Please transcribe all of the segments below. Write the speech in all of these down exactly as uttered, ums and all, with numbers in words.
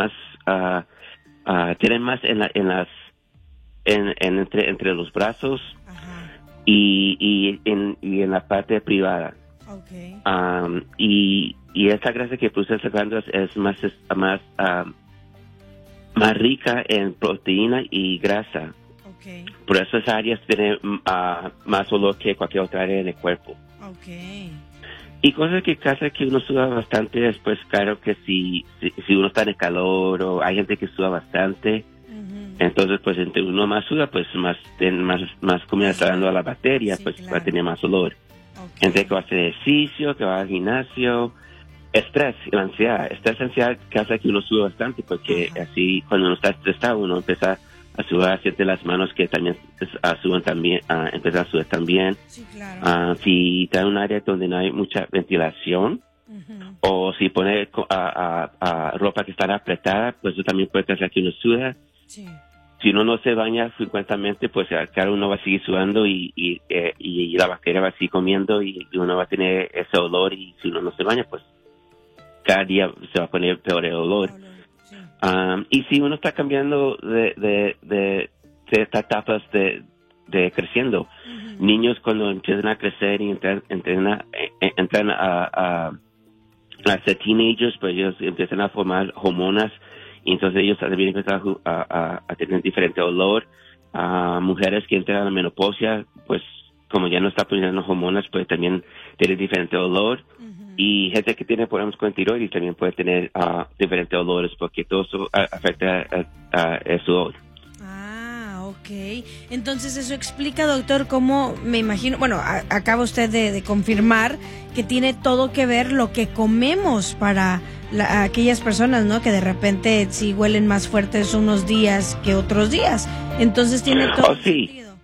más, uh, uh, tienen más en, la, en las, en, en entre, entre los brazos. Ajá. y, y, en, y en la parte privada. Okay. Um, y, y esta grasa que produce las glándulas es más, es más, um, más rica en proteína y grasa. Okay. Por eso esa área tiene uh, más olor que cualquier otra área en el cuerpo. Okay. Y cosas que pasa que uno suda bastante después, claro que si, si, si uno está en el calor o hay gente que suda bastante, uh-huh. entonces pues entre uno más suda, pues más más, más comida está dando a la bacteria, sí, pues claro. va a tener más olor. Okay. Gente que va a hacer ejercicio, que va al gimnasio, estrés, la ansiedad, estrés y ansiedad que hace que uno suda bastante, porque uh-huh. así cuando uno está estresado uno empieza a sudar, siente las manos que también uh, sudan también, uh, empiezan a sudar también. Sí, claro. Uh, si está en un área donde no hay mucha ventilación, uh-huh. o si pone uh, uh, uh, ropa que está apretada, pues eso también puede hacer que uno suda. Sí. Si uno no se baña frecuentemente, pues claro, uno va a seguir sudando y, y, eh, y la bacteria va a seguir comiendo y uno va a tener ese olor, y si uno no se baña, pues cada día se va a poner peor el olor. Sí. Um, y si uno está cambiando de, de, de, de etapas de, de creciendo, uh-huh. niños cuando empiezan a crecer y entran, entran, a, entran a, a, a ser teenagers, pues ellos empiezan a formar hormonas, y entonces ellos también empiezan a, a, a tener diferente olor. A uh, mujeres que entran a la menopausia, pues como ya no está poniendo hormonas, pues también tienen diferente olor. Uh-huh. Y gente que tiene problemas con tiroides también puede tener uh, diferentes olores, porque todo eso uh, afecta a, a su olor. Ah, ok. Entonces eso explica, doctor, cómo me imagino, bueno, a, acaba usted de, de confirmar que tiene todo que ver lo que comemos para la, aquellas personas, ¿no? Que de repente sí huelen más fuertes unos días que otros días. Entonces tiene todo oh, sí. sentido.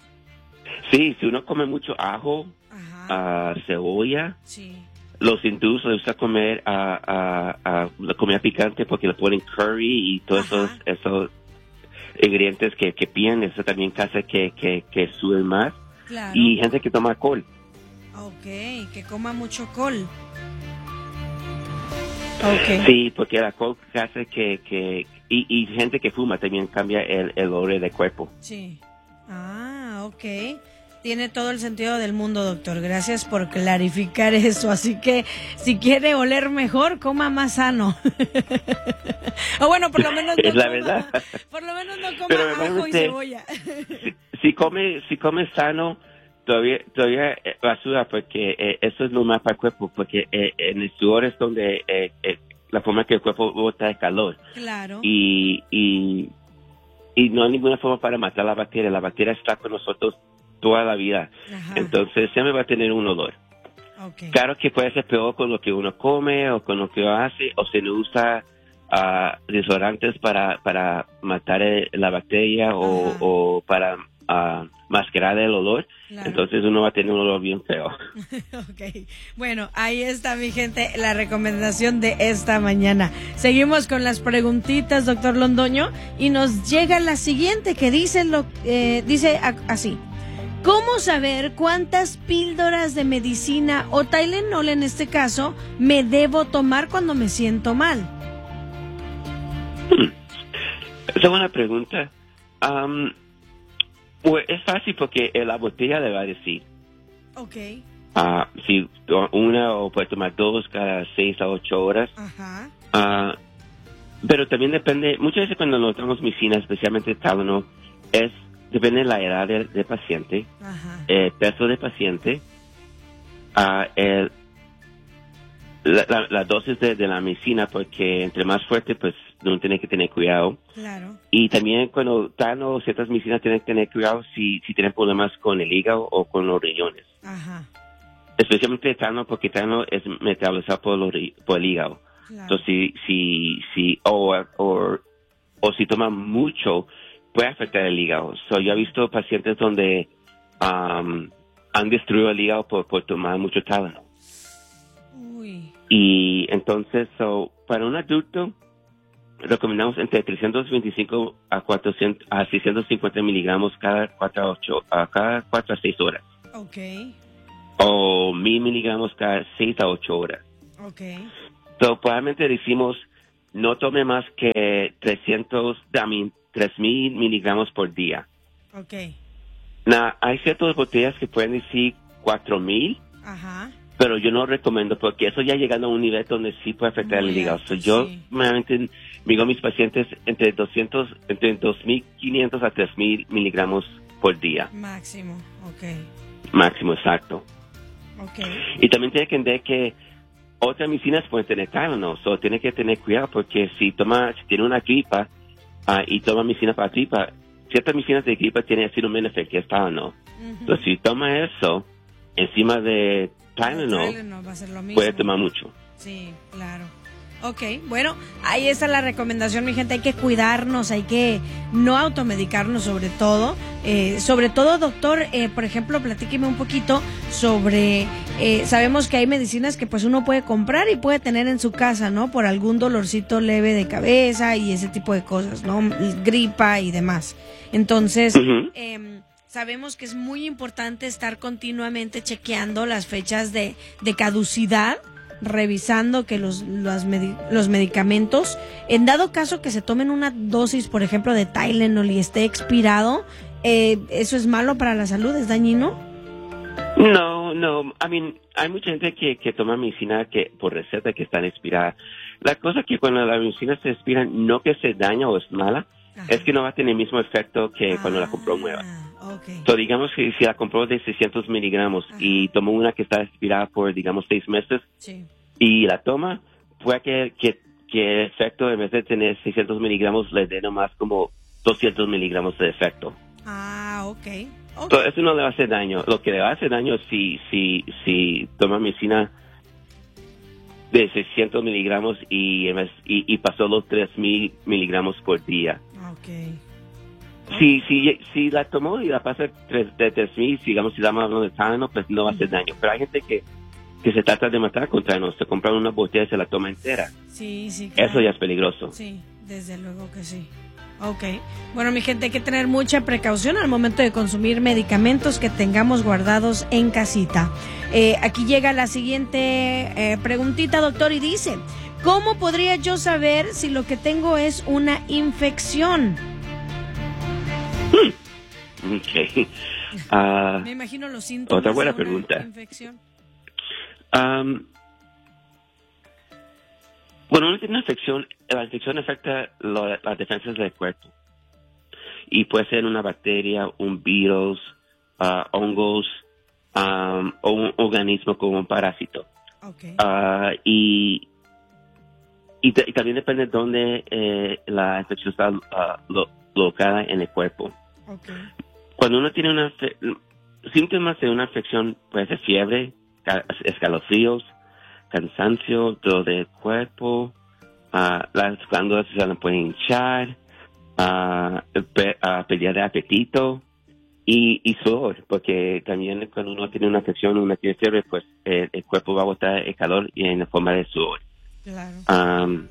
Sí, si uno come mucho ajo, uh, cebolla, sí. los hindús les gusta comer uh, uh, uh, la comida picante porque le ponen curry y todos esos, esos ingredientes que, que piden, eso también hace que, que, que suben más. Claro. Y gente que toma alcohol. Ok, que coma mucho alcohol. Okay. Sí, porque el alcohol hace que... que y, y gente que fuma también cambia el, el olor del cuerpo. Sí. Ah, ok. Tiene todo el sentido del mundo, doctor. Gracias por clarificar eso. Así que si quiere oler mejor, coma más sano. O bueno, por lo menos no es la coma, verdad. Por lo menos no coma Pero ajo y cebolla. Si, si come si come sano, todavía todavía va a sudar, porque eh, eso es lo más para el cuerpo, porque eh, en el sudor es donde eh, eh, la forma que el cuerpo bota el calor. Claro. Y, y, y no hay ninguna forma para matar la bacteria. La bacteria está con nosotros toda la vida. Ajá. Entonces siempre va a tener un olor. Okay. Claro que puede ser peor con lo que uno come o con lo que hace, o se le usa uh, desodorantes para, para matar el, la bacteria, o, o para uh, mascarar el olor. Claro. Entonces uno va a tener un olor bien feo. Ok, bueno, ahí está, mi gente, la recomendación de esta mañana. Seguimos con las preguntitas, doctor Londoño, y nos llega la siguiente que dice, lo, eh, dice así. ¿Cómo saber cuántas píldoras de medicina o Tylenol en este caso me debo tomar cuando me siento mal? Hmm. Esa es una pregunta. Um, pues es fácil, porque la botella le va a decir. Ok. Uh, si una, o puede tomar dos cada seis a ocho horas. Ajá. Uh, pero también depende, muchas veces cuando nos tomamos medicina, especialmente Tylenol, es depende de la edad del de paciente, el peso del paciente, uh, el, la, la, la dosis de, de la medicina, porque entre más fuerte, pues uno tiene que tener cuidado. Claro. Y también cuando dan o ciertas medicinas, tienen que tener cuidado si, si tienen problemas con el hígado o con los riñones. Ajá. Especialmente el Tylenol, porque el Tylenol es metabolizado por, los, por el hígado. Claro. Entonces, si, si, si, o, o, o si toma mucho, puede afectar el hígado. So, yo he visto pacientes donde um, han destruido el hígado por, por tomar mucho Tylenol. Uy. Y entonces, so, para un adulto, recomendamos entre trescientos veinticinco a, cuatrocientos, a seiscientos cincuenta miligramos cada cuatro a ocho, a cada cuatro a seis horas. Okay. O mil miligramos cada seis a ocho horas. Okay. So, probablemente decimos no tome más que trescientos, I mean, tres mil miligramos por día. Ok. Na, hay ciertas botellas que pueden decir cuatro mil, Ajá. pero yo no recomiendo porque eso ya llegando a un nivel donde sí puede afectar Muy el hígado. alto, So, yo sí. normalmente digo a mis pacientes entre doscientos, entre dos mil quinientos a tres mil miligramos por día. Máximo, ok. Máximo, exacto. Ok. Y también tiene que entender que otras medicinas pueden tener Tylenol, so tiene que tener cuidado porque si toma, si tiene una gripa uh, y toma medicina para gripa, ciertas medicinas de gripa tienen acetaminofén, que es Tylenol. Uh-huh. Entonces si toma eso encima de Tylenol, Tylenol va a ser lo mismo. puede tomar mucho. Sí, claro. Ok, bueno, ahí está la recomendación, mi gente. Hay que cuidarnos, hay que no automedicarnos sobre todo. Eh, sobre todo, doctor, eh, por ejemplo, platíqueme un poquito sobre... Eh, sabemos que hay medicinas que pues uno puede comprar y puede tener en su casa, ¿no? Por algún dolorcito leve de cabeza y ese tipo de cosas, ¿no? Gripa y demás. Entonces... Uh-huh. eh, Sabemos que es muy importante estar continuamente chequeando las fechas de, de caducidad, revisando que los, los, medi- los medicamentos, en dado caso que se tomen una dosis, por ejemplo, de Tylenol y esté expirado, eh, ¿eso es malo para la salud? ¿Es dañino? No, no, I mean, hay mucha gente que, que toma medicina que por receta que están expiradas. La cosa que cuando la medicina se expira, no que se daña o es mala, Ajá. es que no va a tener el mismo efecto que cuando la compró nueva. Okay. So, digamos que si la compró de seiscientos miligramos Ajá. y tomó una que está expirada por, digamos, seis meses Sí. y la toma, puede que, que, que el efecto, en vez de tener seiscientos miligramos, le dé nomás como doscientos miligramos de efecto. Ah, ok. okay. So, eso no le va a hacer daño. Lo que le va a hacer daño es si, si, si toma medicina de seiscientos miligramos y, en vez- y, y pasó los tres mil miligramos por día. Ok. Si, si, si la tomó y la pasa tres, de tres mil, digamos, si estamos hablando de Tylenol, pues no va a hacer daño. Pero hay gente que, que se trata de matar con Tylenol, se compra una botella y se la toma entera. Sí, sí, claro. Eso ya es peligroso. Sí, desde luego que sí. Ok. Bueno, mi gente, hay que tener mucha precaución al momento de consumir medicamentos que tengamos guardados en casita. Eh, aquí llega la siguiente eh, preguntita, doctor, y dice, ¿cómo podría yo saber si lo que tengo es una infección? Ok. Uh, Me imagino los síntomas otra buena de una pregunta. infección. Um, bueno, uno tiene una infección, la infección afecta lo, las defensas del cuerpo. Y puede ser una bacteria, un virus, uh, hongos, um, o un organismo como un parásito. Okay. Uh, y, y, t- y también depende de dónde eh, la infección está uh, lo, locada en el cuerpo. Okay. Cuando uno tiene una fe- síntomas de una infección, puede ser fiebre, ca- escalofríos, cansancio, dolor del cuerpo, uh, las glándulas se le pueden hinchar, uh, pe- uh, pérdida de apetito y, y sudor, porque también cuando uno tiene una infección, uno tiene fiebre, pues eh, el cuerpo va a botar el calor en la forma de sudor. Claro. Um,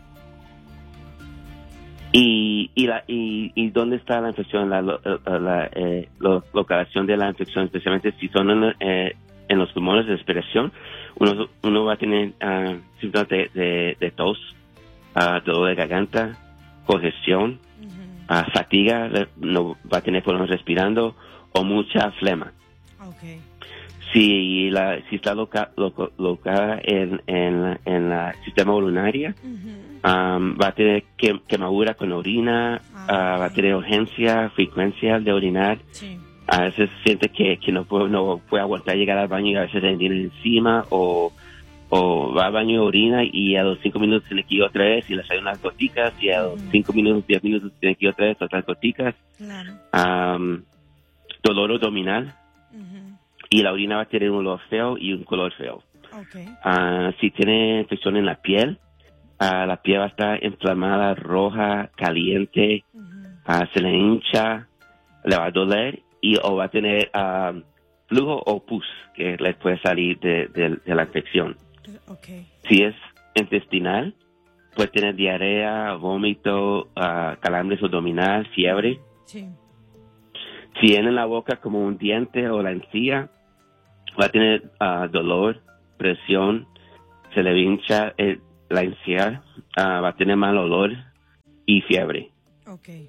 y y, la, y y dónde está la infección, la, la, la eh, lo, localización de la infección, especialmente si son en, eh, en los pulmones de respiración, uno, uno va a tener uh, síntomas de, de, de tos, uh, dolor de garganta, congestión, Uh-huh. uh, fatiga, no va a tener problemas respirando o mucha flema. Okay. Si la si está loca, loca, locada en en en la sistema urinaria, Uh-huh. um, va a tener que, quemadura con orina, Ah, uh, va a ok. tener urgencia, frecuencia de orinar. Sí. A veces siente que, que no puede no puede aguantar llegar al baño y a veces se viene encima o o va al baño y orina y a los cinco minutos tiene que ir otra vez y le salen unas goticas y a los Ujú. cinco minutos, diez minutos tiene que ir otra vez otras goticas. Claro. Um, dolor abdominal. Uh-huh. Y la orina va a tener un olor feo y un color feo. Okay. Uh, si tiene infección en la piel, uh, la piel va a estar inflamada, roja, caliente, Uh-huh. uh, se le hincha, le va a doler y o va a tener uh, flujo o pus que le puede salir de, de, de la infección. Okay. Si es intestinal, puede tener diarrea, vómito, uh, calambres abdominal, fiebre. Sí. Si tiene en la boca como un diente o la encía, va a tener uh, dolor, presión, se le hincha, eh, la ansiedad, uh, va a tener mal olor y fiebre. Okay.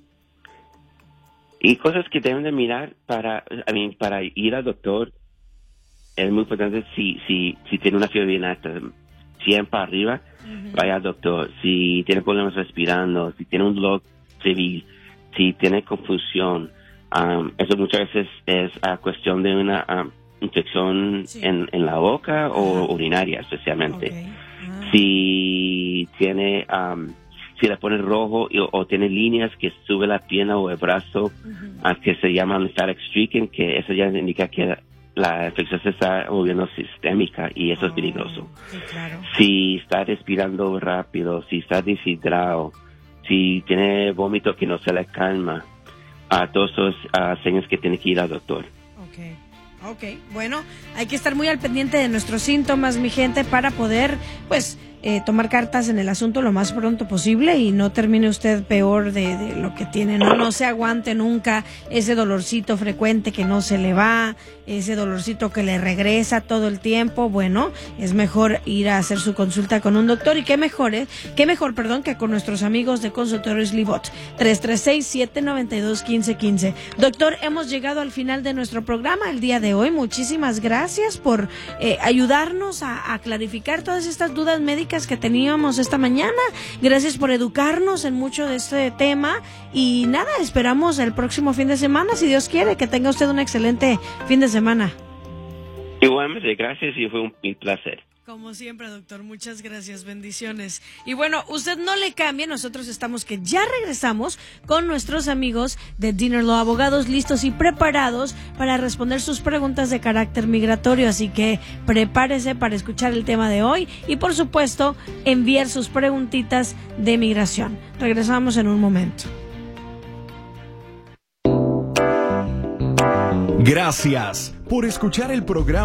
Y cosas que deben de mirar para, I mean, para ir al doctor. Es muy importante si si si tiene una fiebre bien alta, cien para arriba, uh-huh. vaya al doctor. Si tiene problemas respirando, si tiene un dolor civil, si tiene confusión, um, eso muchas veces es a cuestión de una um, infección sí. en, en la boca o uh-huh. urinaria especialmente. Okay. Uh-huh. Si tiene, um, si la pone rojo y, o tiene líneas que sube la pierna o el brazo, uh-huh. uh, que se llaman lymphatic streaking, que eso ya indica que la infección se está volviendo sistémica y eso oh, es peligroso. Sí, claro. Si está respirando rápido, si está deshidrado, si tiene vómito que no se le calma, a todos esos uh, señas que tiene que ir al doctor. Okay. Ok, bueno, hay que estar muy al pendiente de nuestros síntomas, mi gente, para poder, pues, eh, tomar cartas en el asunto lo más pronto posible y no termine usted peor de, de lo que tiene, ¿no? No se aguante nunca ese dolorcito frecuente que no se le va, ese dolorcito que le regresa todo el tiempo. Bueno, es mejor ir a hacer su consulta con un doctor y qué mejor, ¿eh? Qué mejor, perdón, que con nuestros amigos de Consultorios Libot, tres tres seis, siete nueve dos, uno cinco uno cinco. Doctor, hemos llegado al final de nuestro programa el día de hoy. Muchísimas gracias por eh, ayudarnos a, a clarificar todas estas dudas médicas que teníamos esta mañana. Gracias por educarnos en mucho de este tema y nada, esperamos el próximo fin de semana, si Dios quiere, que tenga usted un excelente fin de semana. Igualmente, gracias y fue un, un placer. Como siempre, doctor, muchas gracias, bendiciones. Y bueno, usted no le cambie, nosotros estamos que ya regresamos con nuestros amigos de Dinner Law Abogados, listos y preparados para responder sus preguntas de carácter migratorio, así que prepárese para escuchar el tema de hoy y, por supuesto, enviar sus preguntitas de migración. Regresamos en un momento. Gracias por escuchar el programa